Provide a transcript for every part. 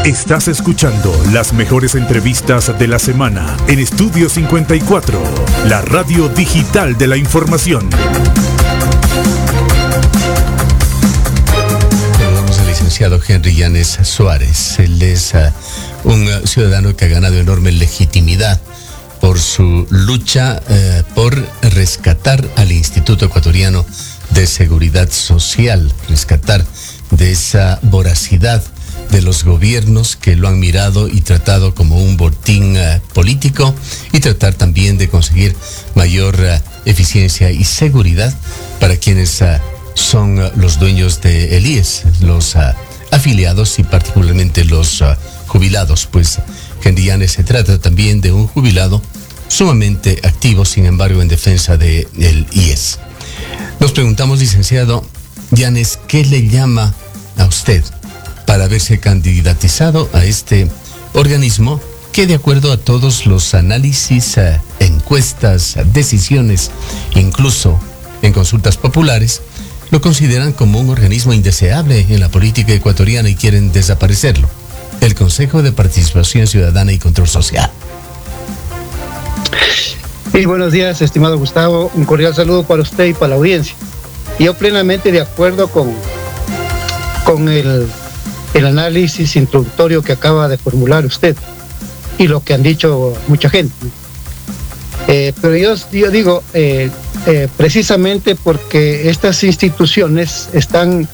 Estás escuchando las mejores entrevistas de la semana en Estudio 54, la radio digital de la información. Saludamos al licenciado Henry Yanes Suárez. Él es un ciudadano que ha ganado enorme legitimidad por su lucha por rescatar al Instituto Ecuatoriano de Seguridad Social, rescatar de esa voracidad de los gobiernos que lo han mirado y tratado como un botín político, y tratar también de conseguir mayor eficiencia y seguridad para quienes son los dueños del IES, los afiliados y particularmente los jubilados. Pues Henry Yanes se trata también de un jubilado sumamente activo, sin embargo, en defensa del IES. Nos preguntamos, licenciado Yanes, ¿qué le llama a usted para haberse candidatizado a este organismo que, de acuerdo a todos los análisis, encuestas, decisiones, incluso en consultas populares, lo consideran como un organismo indeseable en la política ecuatoriana y quieren desaparecerlo? El Consejo de Participación Ciudadana y Control Social. Sí, buenos días, estimado Gustavo. Un cordial saludo para usted y para la audiencia. Yo plenamente de acuerdo con el análisis introductorio que acaba de formular usted y lo que han dicho mucha gente. Pero yo digo, precisamente porque estas instituciones están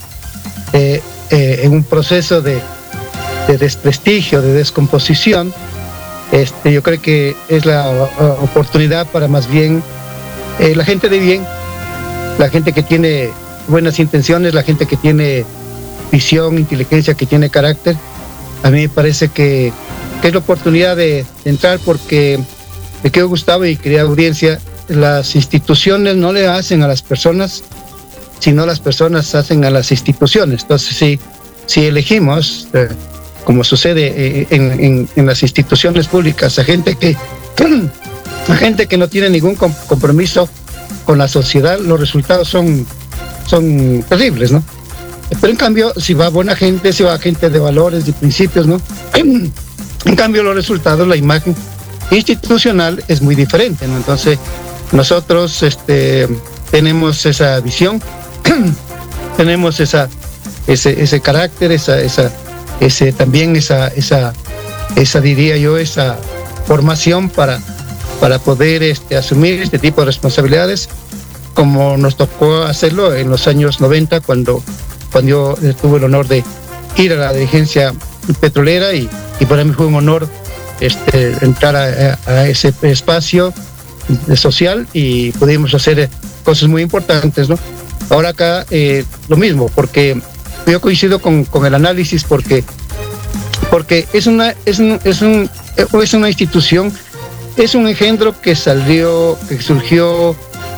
en un proceso de desprestigio, de descomposición, yo creo que es la oportunidad para más bien la gente de bien, la gente que tiene buenas intenciones, la gente que tiene visión, inteligencia, que tiene carácter. A mí me parece que es la oportunidad de entrar, porque me quedo, Gustavo y querida audiencia, las instituciones no le hacen a las personas, sino las personas hacen a las instituciones. Entonces, si elegimos, como sucede en las instituciones públicas, a gente que no tiene ningún compromiso con la sociedad, los resultados son terribles, ¿no? Pero en cambio, si va buena gente, si va gente de valores, de principios, ¿no? En cambio, los resultados, la imagen institucional es muy diferente, ¿no? Entonces, nosotros tenemos esa visión, tenemos ese carácter, también esa diría yo, esa formación para poder asumir este tipo de responsabilidades, como nos tocó hacerlo en los años 90, cuando yo tuve el honor de ir a la dirigencia petrolera, y para mí fue un honor entrar a ese espacio social, y pudimos hacer cosas muy importantes, ¿no? Ahora acá lo mismo, porque yo coincido con el análisis, porque es una institución, es un engendro que surgió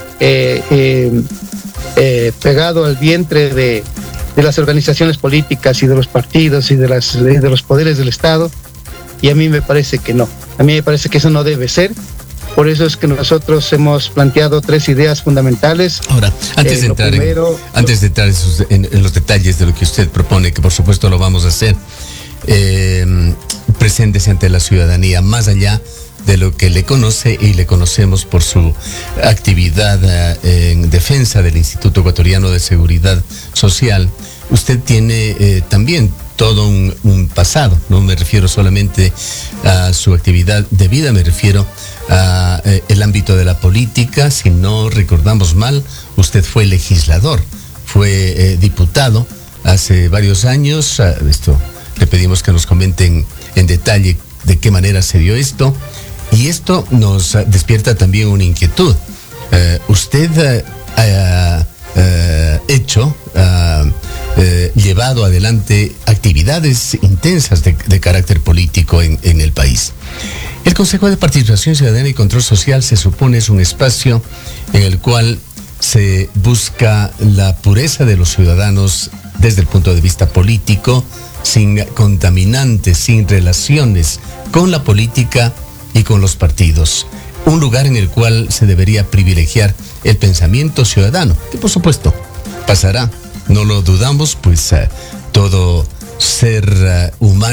pegado al vientre de las organizaciones políticas y de los partidos y de los poderes del Estado, y a mí me parece que no. A mí me parece que eso no debe ser. Por eso es que nosotros hemos planteado 3 ideas fundamentales. Ahora, antes de entrar en los detalles de lo que usted propone, que por supuesto lo vamos a hacer, preséntese ante la ciudadanía, más allá de lo que le conoce y le conocemos por su actividad en defensa del Instituto Ecuatoriano de Seguridad Social. Usted tiene también todo un pasado, no me refiero solamente a su actividad de vida, me refiero a el ámbito de la política. Si no recordamos mal, usted fue legislador, fue diputado hace varios años. Esto le pedimos que nos comenten en detalle de qué manera se dio esto, y esto nos despierta también una inquietud. Usted ha llevado adelante actividades intensas de carácter político en el país. El Consejo de Participación Ciudadana y Control Social, se supone, es un espacio en el cual se busca la pureza de los ciudadanos desde el punto de vista político, sin contaminantes, sin relaciones con la política y con los partidos. Un lugar en el cual se debería privilegiar el pensamiento ciudadano, que por supuesto pasará, no lo dudamos, pues todo ser humano